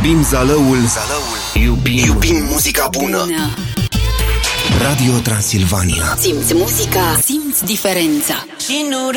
Iubim Zalăul. Iubim muzica bună. Radio Transilvania. Simți muzica, simți diferența. Și nu